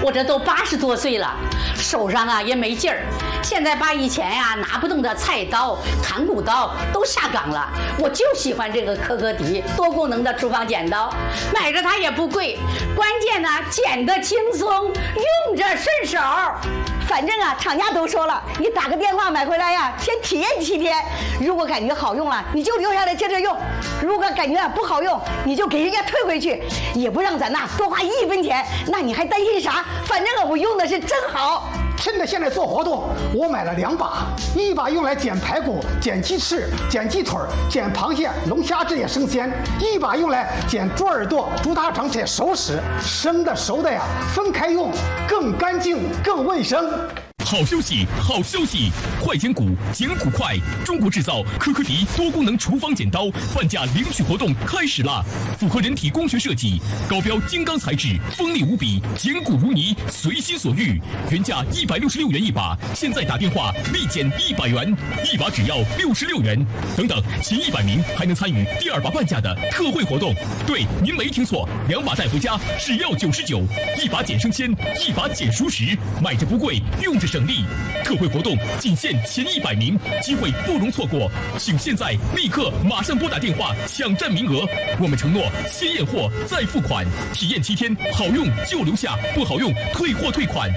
我这都80多岁了，手上啊也没劲儿。现在把以前呀拿不动的菜刀、砍骨刀都下岗了，我就喜欢这个科科迪多功能的厨房剪刀，买着它也不贵，关键呢剪得轻松，用着顺手。 反正啊，厂家都说了，你打个电话买回来呀，先体验7天。如果感觉好用了，你就留下来接着用；如果感觉不好用，你就给人家退回去，也不让咱呐多花1分钱。那你还担心啥？反正我用的是真好。 趁着现在做活动，我买了2把，一把用来剪排骨、剪鸡翅、剪鸡腿、剪螃蟹、龙虾这些生鲜，一把用来剪猪耳朵、猪大肠这些熟食。生的熟的呀，分开用，更干净、更卫生。 好消息，好消息！快剪骨，剪骨快！中国制造科科迪多功能厨房剪刀半价领取活动开始啦！符合人体工学设计，高标金刚材质，锋利无比，剪骨如泥，随心所欲。原价166元一把，现在打电话立减100元，一把只要66元。等等，前100名还能参与第2把半价的特惠活动。对，您没听错，2把带回家只要99，一把减生鲜，一把减熟食，买着不贵，用着省力。特惠活动仅限前100名，机会不容错过，请现在立刻马上拨打电话抢占名额。我们承诺先验货再付款，体验7天，好用就留下，不好用退货退款。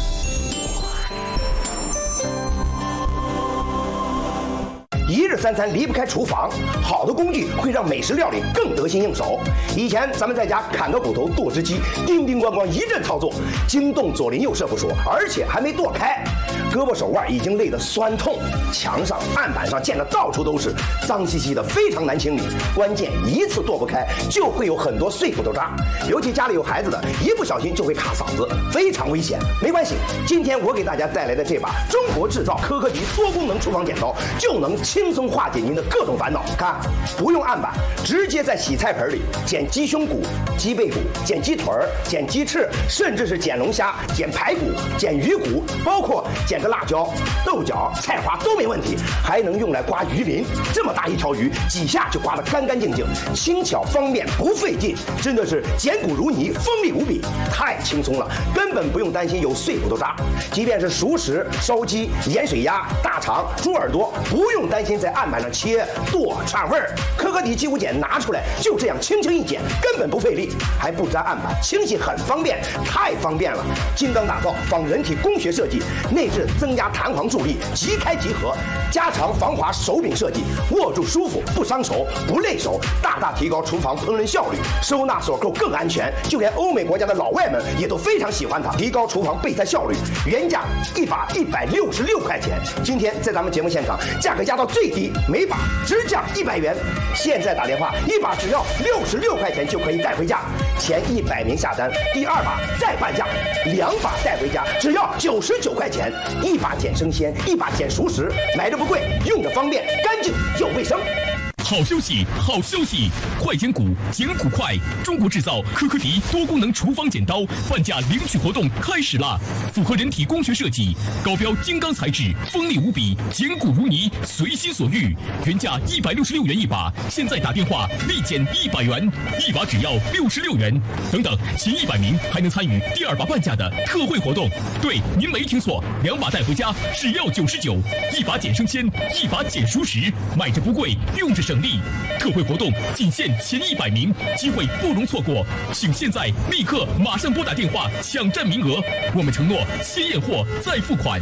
一日三餐离不开厨房，好的工具会让美食料理更得心应手。以前咱们在家砍个骨头、剁只鸡，叮叮咣咣一阵操作，惊动左邻右舍不说，而且还没剁开，胳膊手腕已经累得酸痛，墙上、案板上溅得到处都是，脏兮兮的，非常难清理。关键一次剁不开，就会有很多碎骨头渣，尤其家里有孩子的，一不小心就会卡嗓子，非常危险。没关系，今天我给大家带来的这把中国制造科科迪多功能厨房剪刀，就能轻松化解您的各种烦恼。看，不用案板，直接在洗菜盆里剪鸡胸骨、鸡背骨、剪鸡腿、剪鸡翅，甚至是剪龙虾、剪排骨、剪鱼骨，包括剪个辣椒、豆角、菜花都没问题。还能用来刮鱼鳞，这么大一条鱼，几下就刮得干干净净，轻巧方便不费劲，真的是剪骨如泥，锋利无比，太轻松了，根本不用担心有碎骨头渣。即便是熟食、烧鸡、盐水鸭、大肠、猪耳朵，不用担心在案板上切剁串味儿。科科迪鸡骨剪拿出来，就这样轻轻一剪，根本不费力，还不粘案板，清洗很方便，太方便了。精钢打造，仿人体工学设计，内置增加弹簧助力，即开即合，加长防滑手柄设计，握住舒服，不伤手，不累手，大大提高厨房烹饪效率，收纳锁扣更安全，就连欧美国家的老外们也都非常喜欢它，提高厨房备菜效率。原价一把166块钱，今天在咱们节目现场价格压到最低，每把只降100元，现在打电话一把只要66块钱就可以带回家，前100名下单，第2把再半价，2把带回家只要99块钱，一把剪生鲜，一把剪熟食，买着不贵，用着方便，干净又卫生。 好消息，好消息！快剪骨，剪骨快！中国制造科科迪多功能厨房剪刀半价领取活动开始啦！符合人体工学设计，高标金刚材质，锋利无比，剪骨如泥，随心所欲。原价166元一把，现在打电话立减100元，一把只要66元。等等，前100名还能参与第2把半价的特惠活动。对，您没听错，2把带回家只要99，一把剪生鲜，一把剪熟食，买着不贵，用着省力。特惠活动仅限前100名，机会不容错过，请现在立刻马上拨打电话抢占名额。我们承诺先验货再付款。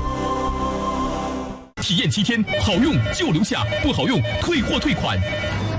体验7天，好用就留下，不好用退货退款。